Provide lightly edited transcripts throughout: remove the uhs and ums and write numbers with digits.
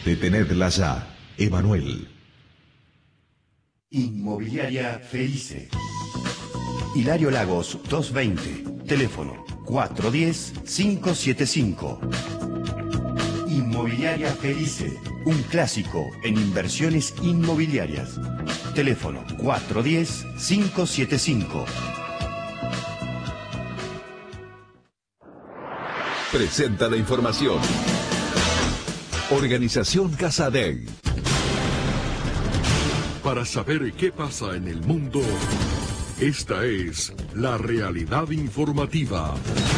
Detenedla ya. Emanuel. Inmobiliaria Felice. Hilario Lagos 220. Teléfono 410-575. Inmobiliaria Felice. Un clásico en inversiones inmobiliarias. Teléfono 410-575. Presenta la información. Organización Casadei. Para saber qué pasa en el mundo, esta es la realidad informativa.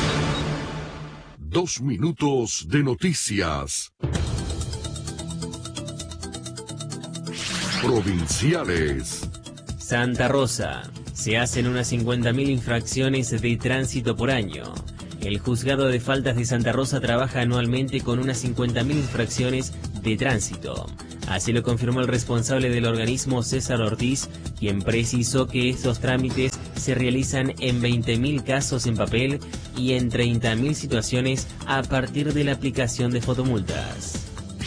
2 minutos de noticias. Provinciales. Santa Rosa. Se hacen unas 50.000 infracciones de tránsito por año. El Juzgado de Faltas de Santa Rosa trabaja anualmente con unas 50.000 infracciones de tránsito. Así lo confirmó el responsable del organismo, César Ortiz, quien precisó que estos trámites se realizan en 20.000 casos en papel y en 30.000 situaciones a partir de la aplicación de fotomultas.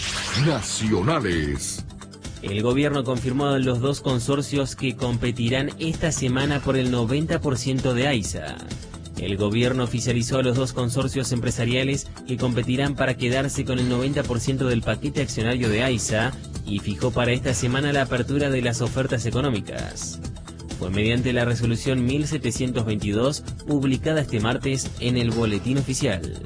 Nacionales. El gobierno confirmó los 2 consorcios que competirán esta semana por el 90% de AISA. El gobierno oficializó a los 2 consorcios empresariales que competirán para quedarse con el 90% del paquete accionario de AISA y fijó para esta semana la apertura de las ofertas económicas. Fue mediante la resolución 1722 publicada este martes en el Boletín Oficial.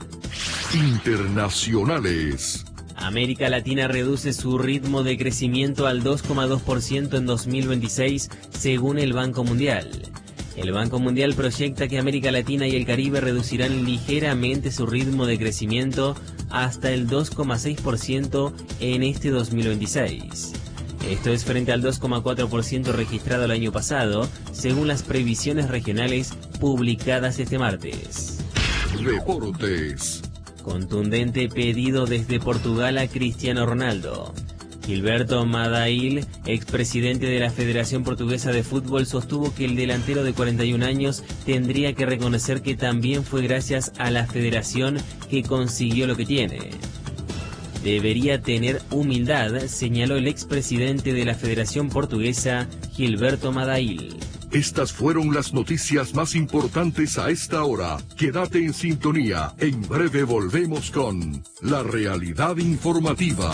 Internacionales. América Latina reduce su ritmo de crecimiento al 2,2% en 2026, según el Banco Mundial. El Banco Mundial proyecta que América Latina y el Caribe reducirán ligeramente su ritmo de crecimiento hasta el 2,6% en este 2026. Esto es frente al 2,4% registrado el año pasado, según las previsiones regionales publicadas este martes. Deportes. Contundente pedido desde Portugal a Cristiano Ronaldo. Gilberto Madail, expresidente de la Federación Portuguesa de Fútbol, sostuvo que el delantero de 41 años tendría que reconocer que también fue gracias a la federación que consiguió lo que tiene. Debería tener humildad, señaló el expresidente de la Federación Portuguesa, Gilberto Madail. Estas fueron las noticias más importantes a esta hora. Quédate en sintonía. En breve volvemos con la realidad informativa.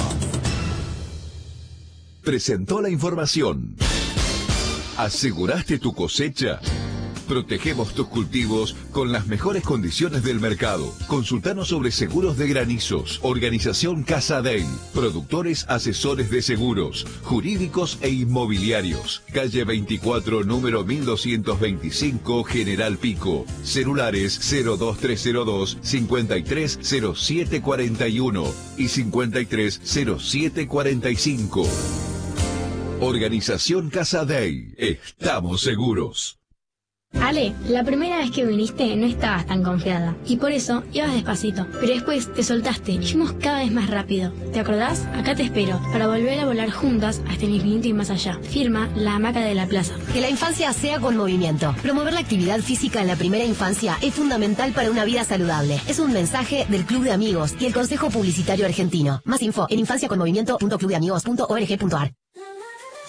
Presentó la información. ¿Aseguraste tu cosecha? Protegemos tus cultivos con las mejores condiciones del mercado. Consultanos sobre seguros de granizos. Organización Casadei. Productores asesores de seguros, jurídicos e inmobiliarios. Calle 24, número 1225, General Pico. Celulares 02302 530741 y 530745. Organización Casadei. Estamos seguros. Ale, la primera vez que viniste no estabas tan confiada y por eso ibas despacito, pero después te soltaste y fuimos cada vez más rápido. ¿Te acordás? Acá te espero para volver a volar juntas hasta el infinito y más allá. Firma La Hamaca de la Plaza. Que la infancia sea con movimiento. Promover la actividad física en la primera infancia es fundamental para una vida saludable. Es un mensaje del Club de Amigos y el Consejo Publicitario Argentino. Más info en infanciaconmovimiento.clubdeamigos.org.ar.